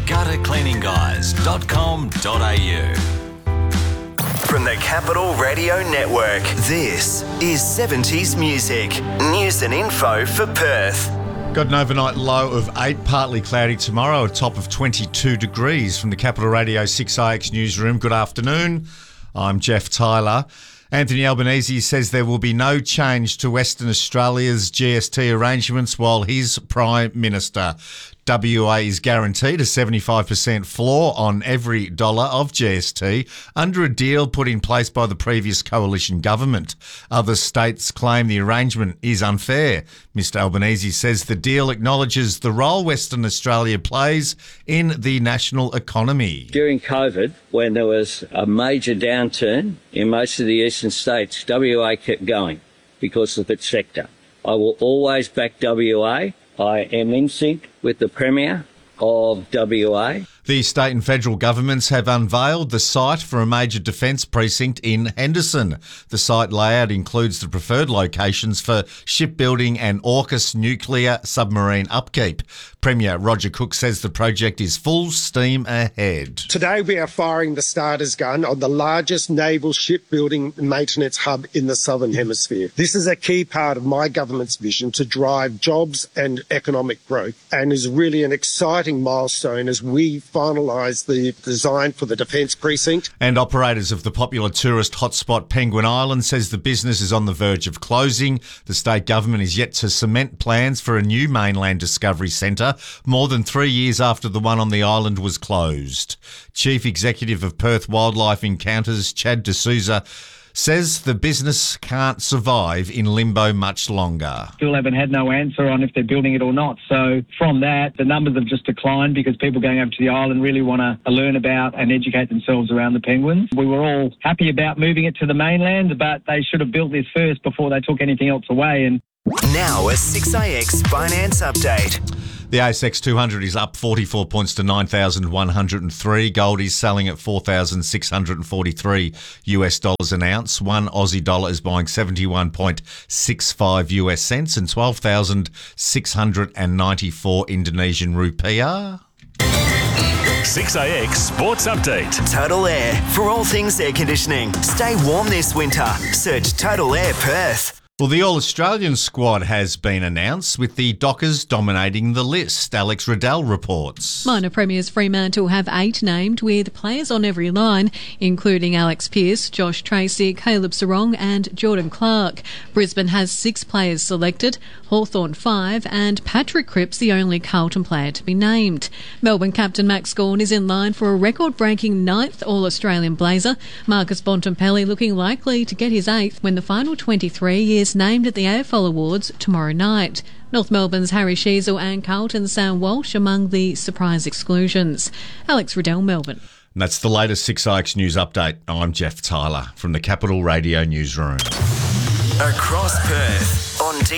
guttercleaningguys.com.au. From the Capital Radio Network, this is 70s Music. News and info for Perth. Got an overnight low of 8, partly cloudy tomorrow, a top of 22 degrees. From the Capital Radio 6IX newsroom, good afternoon. I'm Jeff Tyler. Anthony Albanese says there will be no change to Western Australia's GST arrangements while he's Prime Minister. WA is guaranteed a 75% floor on every dollar of GST under a deal put in place by the previous coalition government. Other states claim the arrangement is unfair. Mr Albanese says the deal acknowledges the role Western Australia plays in the national economy. During COVID, when there was a major downturn in most of the eastern states, WA kept going because of its sector. I will always back WA. I am in sync with the Premier of WA. The state and federal governments have unveiled the site for a major defence precinct in Henderson. The site layout includes the preferred locations for shipbuilding and AUKUS nuclear submarine upkeep. Premier Roger Cook says the project is full steam ahead. Today we are firing the starter's gun on the largest naval shipbuilding maintenance hub in the Southern Hemisphere. This is a key part of my government's vision to drive jobs and economic growth, and is really an exciting milestone as we finalise the design for the Defence Precinct. And operators of the popular tourist hotspot Penguin Island says the business is on the verge of closing. The state government is yet to cement plans for a new mainland discovery centre more than 3 years after the one on the island was closed. Chief Executive of Perth Wildlife Encounters, Chad D'Souza, says the business can't survive in limbo much longer. Still haven't had no answer on if they're building it or not. So from that, the numbers have just declined because people going over to the island really want to learn about and educate themselves around the penguins. We were all happy about moving it to the mainland, but they should have built this first before they took anything else away. And now a 6IX finance update. The ASX 200 is up 44 points to 9,103. Gold is selling at $4,643 an ounce. One Aussie dollar is buying 71.65 US cents and 12,694 Indonesian rupiah. 6IX Sports Update. Total Air. For all things air conditioning, stay warm this winter. Search Total Air Perth. Well, the All-Australian squad has been announced, with the Dockers dominating the list. Alex Riddell reports. Minor Premiers Fremantle have 8 named, with players on every line, including Alex Pearce, Josh Tracy, Caleb Sarong and Jordan Clark. Brisbane has 6 players selected, Hawthorn 5 and Patrick Cripps the only Carlton player to be named. Melbourne captain Max Gawn is in line for a record-breaking 9th All-Australian Blazer. Marcus Bontempelli looking likely to get his 8th when the final 23 is named at the AFL Awards tomorrow night. North Melbourne's Harry Sheezel and Carlton's Sam Walsh among the surprise exclusions. Alex Riddell, Melbourne. And that's the latest 6IX News Update. I'm Jeff Tyler from the Capital Radio Newsroom. Across Perth on